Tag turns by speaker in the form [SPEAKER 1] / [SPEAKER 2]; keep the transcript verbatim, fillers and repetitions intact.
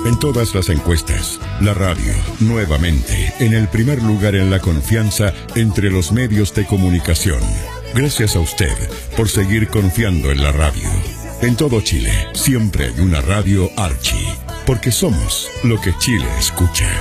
[SPEAKER 1] En todas las encuestas, la radio, nuevamente, en el primer lugar en la confianza entre los medios de comunicación. Gracias a usted por seguir confiando en la radio. En todo Chile, siempre hay una radio Archie, porque somos lo que Chile escucha.